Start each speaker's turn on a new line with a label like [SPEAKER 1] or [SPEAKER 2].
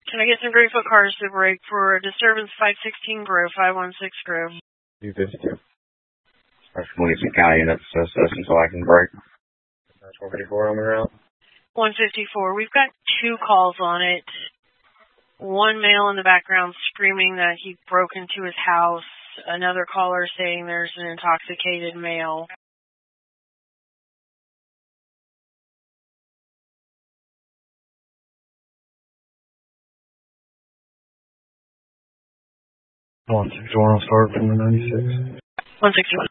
[SPEAKER 1] Can I get some Greenfoot cars to break for disturbance 516 Grove, 516 Grove?
[SPEAKER 2] 252. Williamson County and association so I can break. 154 on the route.
[SPEAKER 1] 154. We've got 2 calls on it. One male in the background screaming that he broke into his house. Another caller saying there's an intoxicated male.
[SPEAKER 2] I'll start from the 96.
[SPEAKER 1] 161.